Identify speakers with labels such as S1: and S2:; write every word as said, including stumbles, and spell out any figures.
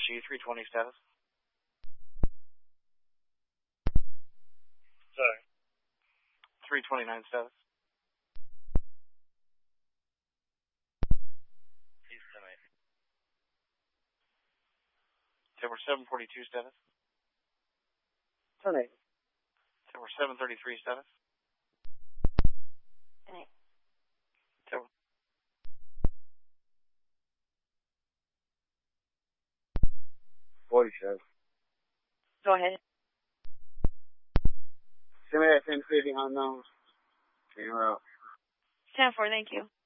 S1: G three twenty status.
S2: Sorry.
S1: three twenty-nine status.
S2: Houston eight.
S1: Tower seven forty-two status.
S3: Ten eight.
S1: Tower seven thirty-three status.
S3: Ten eight.
S1: Tower.
S3: Forty-seven.
S4: Go ahead.
S3: Send me that ten fifty unknown. Ten route.
S4: ten four, thank you.